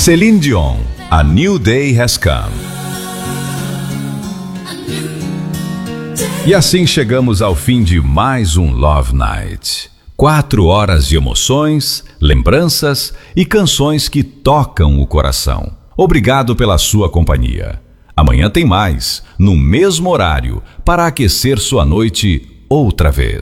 Celine Dion, A New Day Has Come. E assim chegamos ao fim de mais um Love Night. 4 horas de emoções, lembranças e canções que tocam o coração. Obrigado pela sua companhia. Amanhã tem mais, no mesmo horário, para aquecer sua noite outra vez.